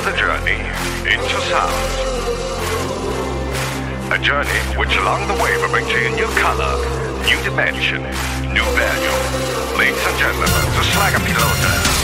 the journey into sound. A journey which along the way will bring to you new color, new dimension, new value. Ladies and gentlemen, the Slacker Pilota.